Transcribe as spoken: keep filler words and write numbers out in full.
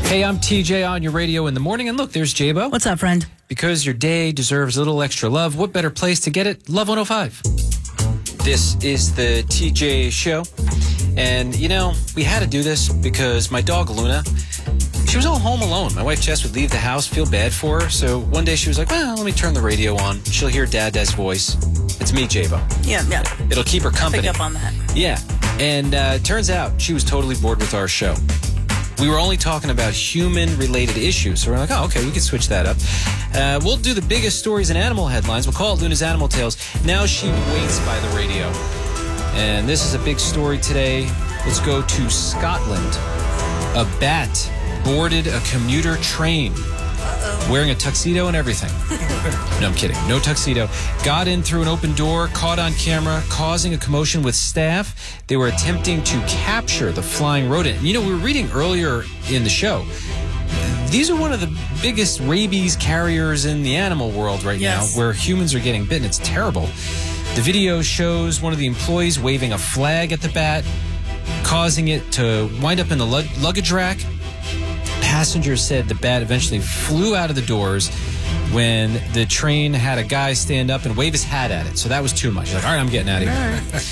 Hey, I'm T J on your radio in the morning. And look, there's J-Bo. What's up, friend? Because your day deserves a little extra love, what better place to get it? Love one oh five. This is the T J Show. And, you know, we had to do this because my dog, Luna, she was all home alone. My wife, Jess, would leave the house, feel bad for her. So one day she was like, well, let me turn the radio on. She'll hear Dad-Dad's voice. It's me, J-Bo. Yeah, yeah. It'll keep her company. Pick up on that. Yeah. And uh, it turns out she was totally bored with our show. We were only talking about human-related issues. So we're like, oh, okay, we can switch that up. Uh, we'll do the biggest stories and animal headlines. We'll call it Luna's Animal Tales. Now she waits by the radio. And this is a big story today. Let's go to Scotland. A bat boarded a commuter train. Uh-oh. Wearing a tuxedo and everything. No, I'm kidding. No tuxedo. Got in through an open door, caught on camera, causing a commotion with staff. They were attempting to capture the flying rodent. You know, we were reading earlier in the show. These are one of the biggest rabies carriers in the animal world right yes. now, where humans are getting bitten. It's terrible. The video shows one of the employees waving a flag at the bat, causing it to wind up in the lug luggage rack. Passengers said the bat eventually flew out of the doors when the train had a guy stand up and wave his hat at it. So that was too much. He's like, all right, I'm getting out of here.